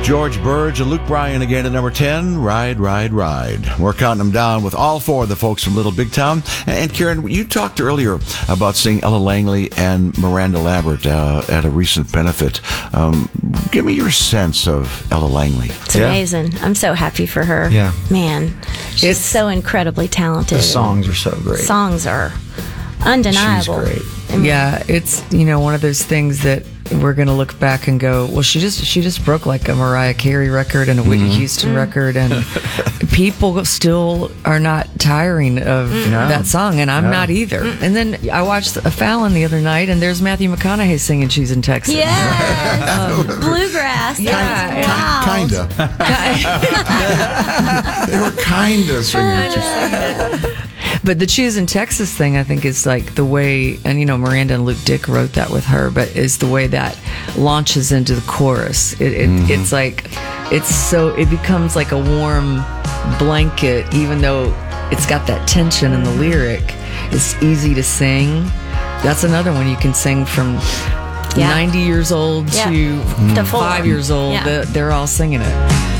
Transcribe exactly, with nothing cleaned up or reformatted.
George Burge and Luke Bryan again at number ten, Ride, Ride, Ride. We're counting them down with all four of the folks from Little Big Town. And Karen, you talked earlier about seeing Ella Langley and Miranda Lambert uh, at a recent benefit. Um, give me your sense of Ella Langley. It's yeah. amazing. I'm so happy for her. Yeah. Man, she's it's, so incredibly talented. The songs are so great. Songs are undeniable. She's great. I mean, yeah, it's, you know, one of those things that we're going to look back and go, well, she just she just broke like a Mariah Carey record and a Whitney mm-hmm. Houston mm-hmm. record, and people still are not tiring of mm-hmm. no. that song, and I'm no. not either. Mm-hmm. And then I watched a Fallon the other night, and there's Matthew McConaughey singing "She's in Texas." Yeah, um, bluegrass. Yeah, wow. Kinda. They were kinda singing. But the Choose in Texas thing, I think, is like the way, and you know, Miranda and Luke Dick wrote that with her, but is the way that launches into the chorus. It, it mm-hmm. It's like, it's so, it becomes like a warm blanket, even though it's got that tension in the lyric. It's easy to sing. That's another one you can sing from yeah. ninety years old yeah. to mm-hmm. five years old. Yeah. They're, they're all singing it.